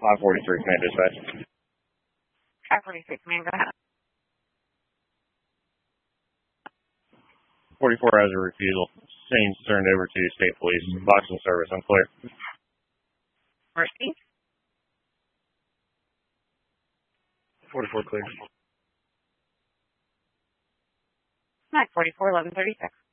543, command dispatch. 543, command, go ahead. 44 has a refusal. Scene's turned over to state police. Boxing service, unclear. Mercy? 44 clear. 944, 1136.